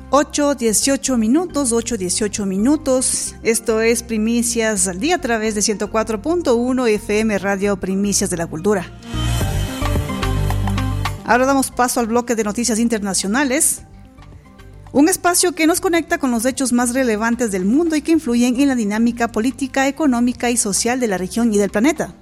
8:18. Esto es Primicias al Día a través de 104.1 FM Radio Primicias de la Cultura. Ahora damos paso al bloque de noticias internacionales. Un espacio que nos conecta con los hechos más relevantes del mundo y que influyen en la dinámica política, económica y social de la región y del planeta.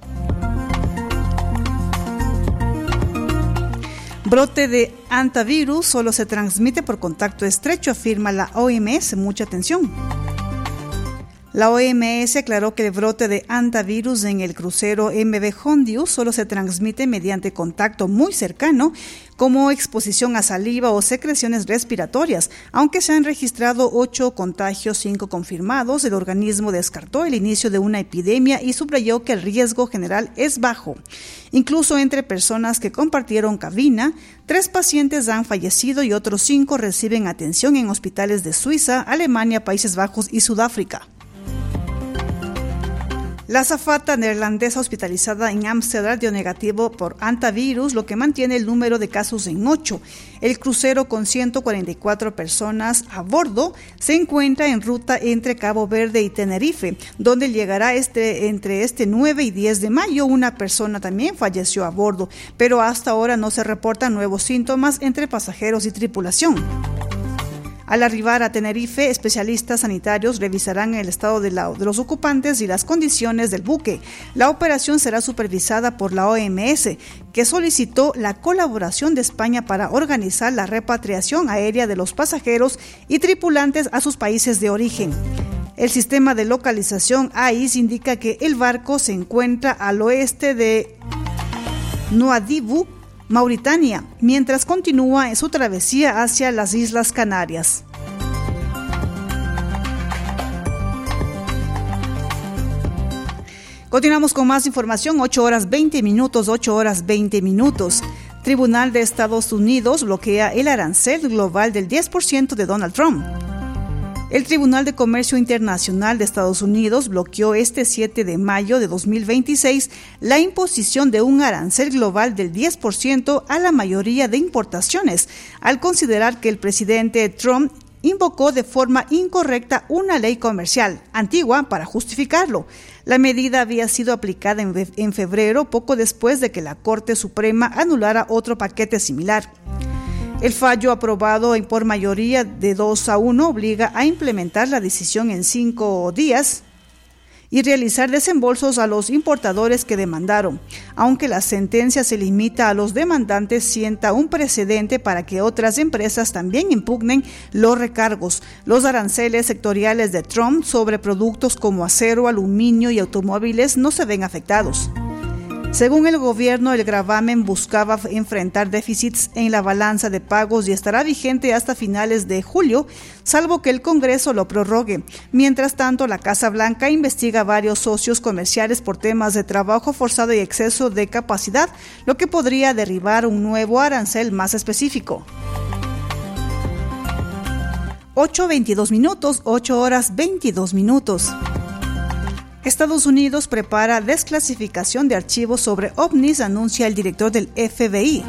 Brote de hantavirus solo se transmite por contacto estrecho, afirma la OMS. Mucha atención. La OMS aclaró que el brote de hantavirus en el crucero MV Hondius solo se transmite mediante contacto muy cercano, como exposición a saliva o secreciones respiratorias. Aunque se han registrado 8 contagios, 5 confirmados, el organismo descartó el inicio de una epidemia y subrayó que el riesgo general es bajo. Incluso entre personas que compartieron cabina, 3 pacientes han fallecido y otros 5 reciben atención en hospitales de Suiza, Alemania, Países Bajos y Sudáfrica. La azafata neerlandesa hospitalizada en Ámsterdam dio negativo por hantavirus, lo que mantiene el número de casos en 8. El crucero con 144 personas a bordo se encuentra en ruta entre Cabo Verde y Tenerife, donde llegará entre 9 y 10 de mayo. Una persona también falleció a bordo, pero hasta ahora no se reportan nuevos síntomas entre pasajeros y tripulación. Al arribar a Tenerife, especialistas sanitarios revisarán el estado de los ocupantes y las condiciones del buque. La operación será supervisada por la OMS, que solicitó la colaboración de España para organizar la repatriación aérea de los pasajeros y tripulantes a sus países de origen. El sistema de localización AIS indica que el barco se encuentra al oeste de Nouadhibou, Mauritania, mientras continúa en su travesía hacia las Islas Canarias. Continuamos con más información, 8:20. Tribunal de Estados Unidos bloquea el arancel global del 10% de Donald Trump. El Tribunal de Comercio Internacional de Estados Unidos bloqueó este 7 de mayo de 2026 la imposición de un arancel global del 10% a la mayoría de importaciones, al considerar que el presidente Trump invocó de forma incorrecta una ley comercial antigua para justificarlo. La medida había sido aplicada en febrero, poco después de que la Corte Suprema anulara otro paquete similar. El fallo aprobado por mayoría de 2-1 obliga a implementar la decisión en 5 días y realizar desembolsos a los importadores que demandaron. Aunque la sentencia se limita a los demandantes, sienta un precedente para que otras empresas también impugnen los recargos. Los aranceles sectoriales de Trump sobre productos como acero, aluminio y automóviles no se ven afectados. Según el gobierno, el gravamen buscaba enfrentar déficits en la balanza de pagos y estará vigente hasta finales de julio, salvo que el Congreso lo prorrogue. Mientras tanto, la Casa Blanca investiga a varios socios comerciales por temas de trabajo forzado y exceso de capacidad, lo que podría derribar un nuevo arancel más específico. 8:22. Estados Unidos prepara desclasificación de archivos sobre ovnis, anuncia el director del FBI.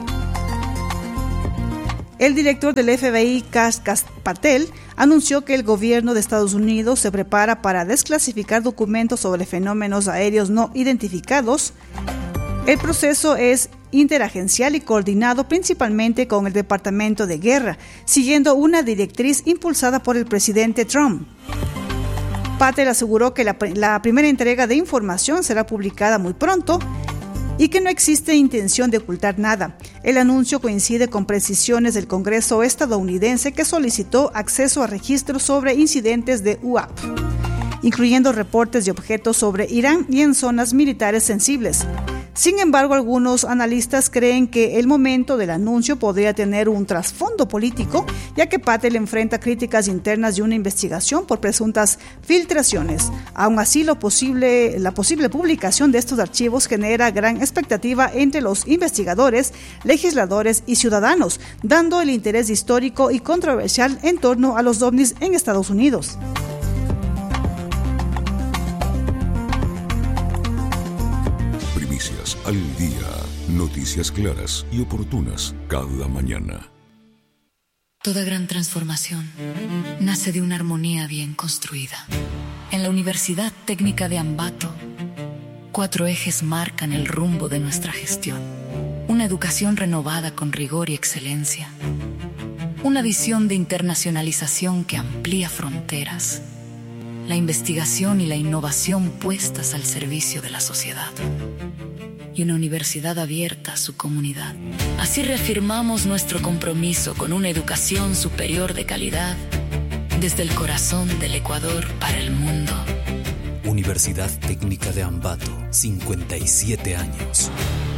El director del FBI, Kash Patel, anunció que el gobierno de Estados Unidos se prepara para desclasificar documentos sobre fenómenos aéreos no identificados. El proceso es interagencial y coordinado principalmente con el Departamento de Guerra, siguiendo una directriz impulsada por el presidente Trump. Patel aseguró que la primera entrega de información será publicada muy pronto y que no existe intención de ocultar nada. El anuncio coincide con precisiones del Congreso estadounidense, que solicitó acceso a registros sobre incidentes de UAP, incluyendo reportes de objetos sobre Irán y en zonas militares sensibles. Sin embargo, algunos analistas creen que el momento del anuncio podría tener un trasfondo político, ya que Patel enfrenta críticas internas de una investigación por presuntas filtraciones. Aún así, la posible publicación de estos archivos genera gran expectativa entre los investigadores, legisladores y ciudadanos, dando el interés histórico y controversial en torno a los ovnis en Estados Unidos. Al día, noticias claras y oportunas cada mañana. Toda gran transformación nace de una armonía bien construida. En la Universidad Técnica de Ambato, 4 ejes marcan el rumbo de nuestra gestión. Una educación renovada con rigor y excelencia. Una visión de internacionalización que amplía fronteras. La investigación y la innovación puestas al servicio de la sociedad. Y una universidad abierta a su comunidad. Así reafirmamos nuestro compromiso con una educación superior de calidad desde el corazón del Ecuador para el mundo. Universidad Técnica de Ambato, 57 años.